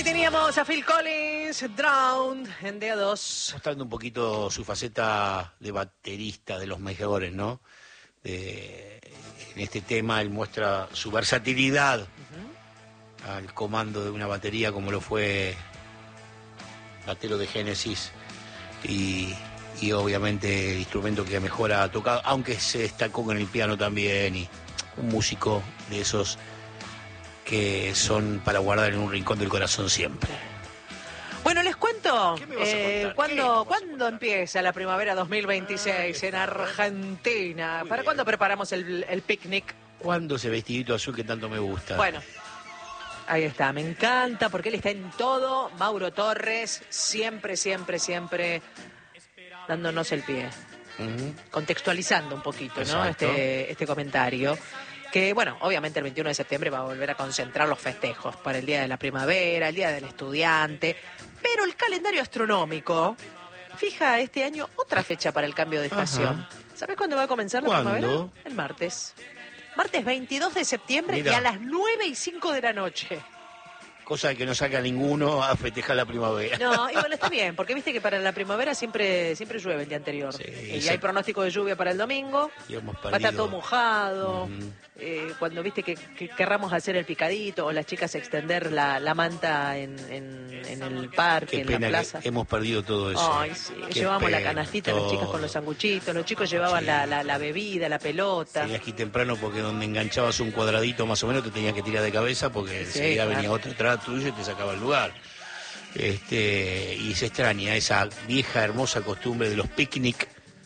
Ahí teníamos a Phil Collins, Drowned, en D2. Mostrando un poquito su faceta de baterista de los mejores, ¿no? En este tema él muestra su versatilidad al comando de una batería como lo fue batero de Génesis y obviamente instrumento que mejor ha tocado, aunque se destacó con el piano también, y un músico de esos que son para guardar en un rincón del corazón siempre. Bueno, les cuento, ¿Qué me vas a contar? ¿cuándo empieza la primavera 2026 en Argentina? Muy ¿Para bien. cuándo preparamos el picnic? ¿Cuándo ese vestidito azul que tanto me gusta? Bueno, ahí está, me encanta porque él está en todo. Mauro Torres, siempre dándonos el pie, contextualizando un poquito, ¿no? Exacto. Este comentario. Que, bueno, obviamente el 21 de septiembre va a volver a concentrar los festejos para el Día de la Primavera, el Día del Estudiante, pero el calendario astronómico fija este año otra fecha para el cambio de estación. ¿Sabes cuándo va a comenzar la ¿Cuándo? primavera? El martes. Martes 22 de septiembre Mira. y a las 9:05 de la noche. Cosa que no saca ninguno a festejar la primavera. No, y bueno, está bien, porque viste que para la primavera siempre llueve el día anterior. Sí, Y sí. hay pronóstico de lluvia para el domingo. Y hemos Va a estar todo mojado. Ujú. Cuando viste que querramos hacer el picadito o las chicas extender la manta en el parque, Qué en la pena plaza. que hemos perdido todo eso. Ay, sí, Qué llevábamos la pena, canastita, las chicas con los sanguchitos, los chicos llevaban Sí. la bebida, la pelota. Salías aquí temprano porque donde enganchabas un cuadradito más o menos te tenías que tirar de cabeza porque Sí, enseguida claro. venía otro atrás tuyo y te sacaba el lugar. Y se extraña esa vieja hermosa costumbre de los picnic.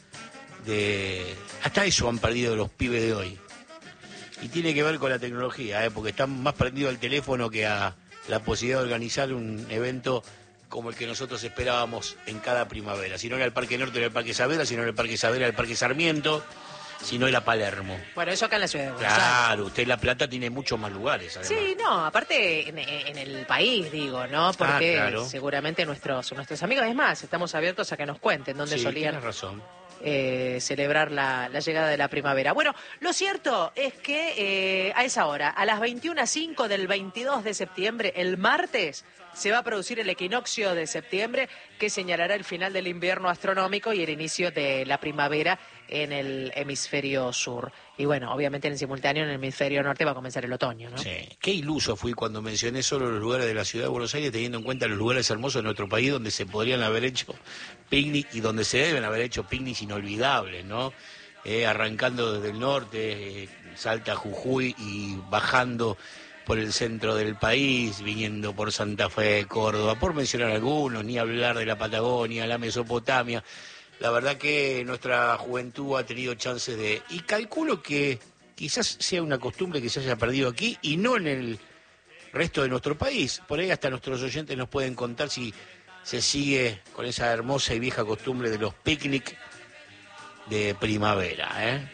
Hasta eso han perdido los pibes de hoy. Y tiene que ver con la tecnología, porque están más prendidos al teléfono que a la posibilidad de organizar un evento como el que nosotros esperábamos en cada primavera. Si no era el Parque Norte, era el Parque Saavedra; si no era el Parque Saavedra, era el Parque Sarmiento; si no era Palermo. Bueno, eso acá en la ciudad de Buenos Aires. Claro, usted en La Plata tiene muchos más lugares, además. Sí, no, aparte en el país, digo, ¿no? Porque claro. seguramente nuestros amigos, es más, estamos abiertos a que nos cuenten dónde Sí, solían tienes razón. celebrar la llegada de la primavera. Bueno, lo cierto es que a esa hora, a las 21:05 del 22 de septiembre, el martes, se va a producir el equinoccio de septiembre que señalará el final del invierno astronómico y el inicio de la primavera en el hemisferio sur. Y bueno, obviamente en simultáneo en el hemisferio norte va a comenzar el otoño, ¿no? Sí. Qué iluso fui cuando mencioné solo los lugares de la ciudad de Buenos Aires, teniendo en cuenta los lugares hermosos de nuestro país donde se podrían haber hecho picnic y donde se deben haber hecho picnics inolvidables, ¿no? Arrancando desde el norte, Salta, Jujuy, y bajando por el centro del país, viniendo por Santa Fe, Córdoba, por mencionar algunos, ni hablar de la Patagonia, la Mesopotamia. La verdad que nuestra juventud ha tenido chances de... Y calculo que quizás sea una costumbre que se haya perdido aquí y no en el resto de nuestro país. Por ahí hasta nuestros oyentes nos pueden contar si se sigue con esa hermosa y vieja costumbre de los picnic de primavera.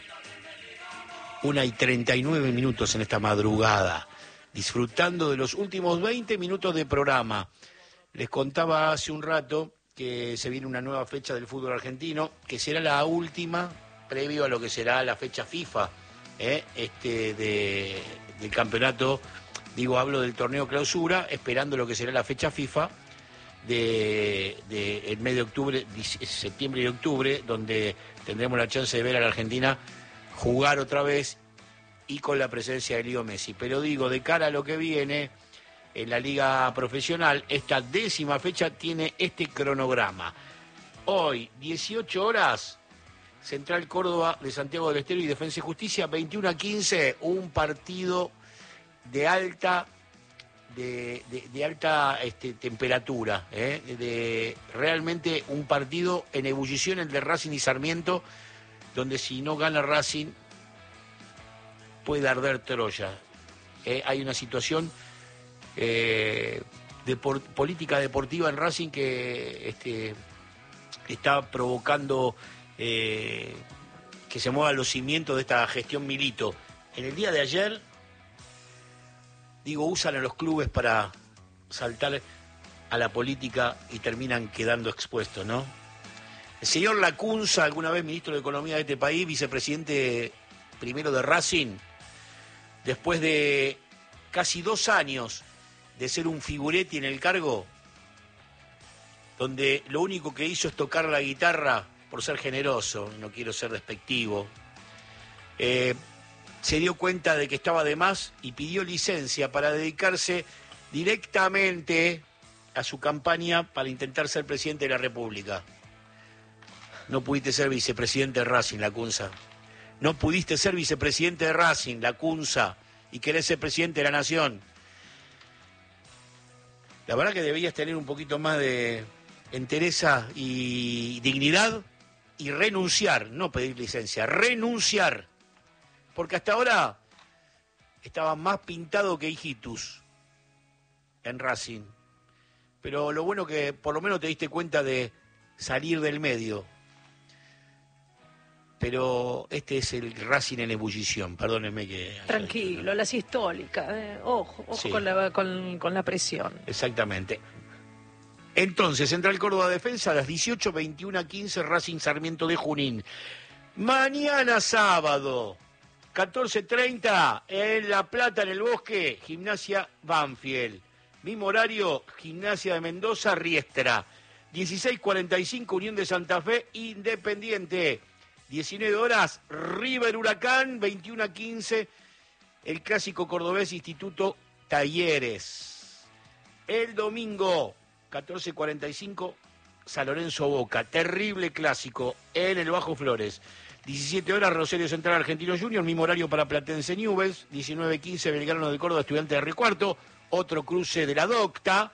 1:39 en esta madrugada, disfrutando de los últimos 20 minutos de programa. Les contaba hace un rato que se viene una nueva fecha del fútbol argentino, que será la última previo a lo que será la fecha FIFA del campeonato. Digo, hablo del torneo clausura, esperando lo que será la fecha FIFA de el mes de octubre, septiembre y octubre, donde tendremos la chance de ver a la Argentina jugar otra vez y con la presencia de Leo Messi. Pero digo, de cara a lo que viene en la liga profesional, esta 10ª fecha tiene este cronograma. Hoy, 18 horas, Central Córdoba de Santiago del Estero y Defensa y Justicia, 21:15, un partido de alta temperatura, de realmente un partido en ebullición, el de Racing y Sarmiento, donde si no gana Racing puede arder Troya. Hay una situación política deportiva en Racing que está provocando que se muevan los cimientos de esta gestión Milito. En el día de ayer, usan a los clubes para saltar a la política y terminan quedando expuestos, ¿no? El señor Lacunza, alguna vez ministro de Economía de este país, vicepresidente primero de Racing, después de casi 2 años de ser un figuretti en el cargo, donde lo único que hizo es tocar la guitarra por ser generoso, no quiero ser despectivo, se dio cuenta de que estaba de más y pidió licencia para dedicarse directamente a su campaña para intentar ser presidente de la República. No pudiste ser vicepresidente de Racing, Lacunza. No pudiste ser vicepresidente de Racing, Lacunza, y querés ser presidente de la Nación. La verdad que deberías tener un poquito más de entereza y dignidad y renunciar, no pedir licencia, renunciar. Porque hasta ahora estaba más pintado que Hijitus en Racing. Pero lo bueno que por lo menos te diste cuenta de salir del medio. Pero este es el Racing en ebullición, perdónenme que... Tranquilo, la sistólica, ojo sí. con la presión. Exactamente. Entonces, Central Córdoba Defensa a las 18, 21:15, Racing Sarmiento de Junín. Mañana sábado, 14:30, en La Plata, en el Bosque, Gimnasia Banfield. Mismo horario, Gimnasia de Mendoza, Riestra. 16:45, Unión de Santa Fe, Independiente. 19 horas, River Huracán, 21:15, el clásico cordobés Instituto Talleres. El domingo, 14:45, San Lorenzo Boca, terrible clásico en el Bajo Flores. 17 horas, Rosario Central Argentino Junior, mismo horario para Platense Newell's. 19:15, Belgrano de Córdoba, Estudiante de Río Cuarto, otro cruce de la Docta.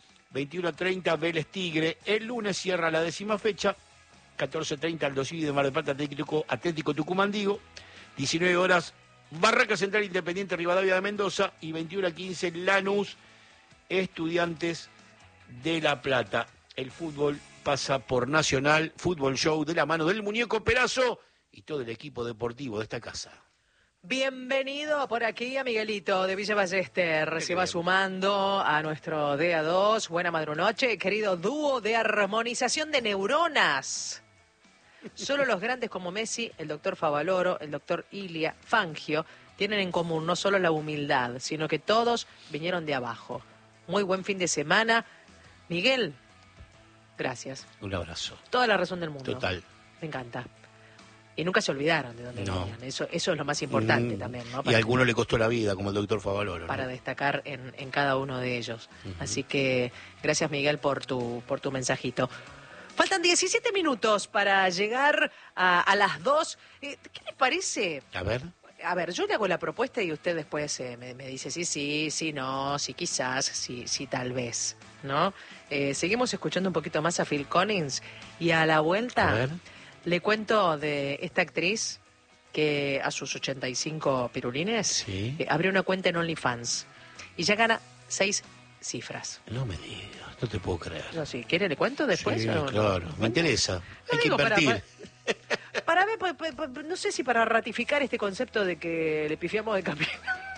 21:30, Vélez Tigre. El lunes cierra la 10ª fecha. 14:30, Aldo Civi de Mar del Plata, Atlético Tucumán, digo. 19 horas, Barraca Central Independiente Rivadavia de Mendoza. Y 21:15, Lanús, Estudiantes de La Plata. El fútbol pasa por Nacional Fútbol Show de la mano del Muñeco Perazo y todo el equipo deportivo de esta casa. Bienvenido por aquí a Miguelito de Villa Ballester. Se va sumando a nuestro DA2. Buena madrunoche, querido dúo de armonización de neuronas. Solo los grandes como Messi, el doctor Favaloro, el doctor Ilia Fangio tienen en común no solo la humildad, sino que todos vinieron de abajo. Muy buen fin de semana. Miguel, gracias. Un abrazo. Toda la razón del mundo. Total. Me encanta. Y nunca se olvidaron de dónde venían. Eso es lo más importante también, ¿no? Y a alguno le costó la vida, como el doctor Favaloro, para ¿no? destacar en cada uno de ellos. Así que gracias, Miguel, por tu mensajito. Faltan 17 minutos para llegar a las 2. ¿Qué les parece? A ver, yo le hago la propuesta y usted después me dice sí, no, sí quizás, sí tal vez, ¿no? Seguimos escuchando un poquito más a Phil Collins y a la vuelta le cuento de esta actriz que a sus 85 pirulines abrió una cuenta en OnlyFans y ya gana 6 cifras. No me digas, no te puedo creer. No, si quiere le cuento después. Sí, ¿o claro, no? me interesa. Hay que invertir. Para ver, no sé si para ratificar este concepto de que le pifiamos de camino.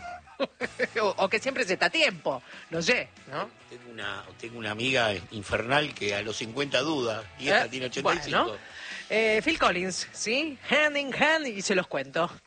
o que siempre se está a tiempo, no sé, ¿no? Tengo una amiga infernal que a los 50 duda y esta tiene 85. Bueno, Phil Collins, ¿sí? Hand in Hand y se los cuento.